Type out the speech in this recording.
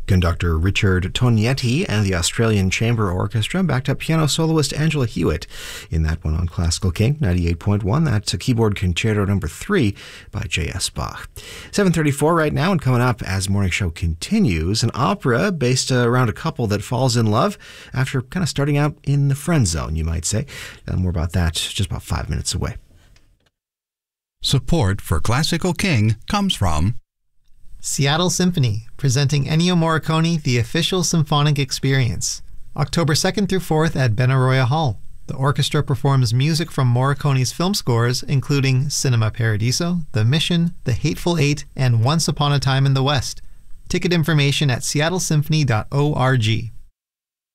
Conductor Richard Tognetti and the Australian Chamber Orchestra backed up piano soloist Angela Hewitt in that one on Classical King 98.1. That's a keyboard concerto number 3 by J.S. Bach. 7:34 right now, and coming up as Morning Show continues, an opera based around a couple that falls in love after kind of starting out in the friend zone, you might say. More about that just about 5 minutes away. Support for Classical King comes from Seattle Symphony, presenting Ennio Morricone, The Official Symphonic Experience. October 2nd through 4th at Benaroya Hall. The orchestra performs music from Morricone's film scores, including Cinema Paradiso, The Mission, The Hateful Eight, and Once Upon a Time in the West. Ticket information at seattlesymphony.org.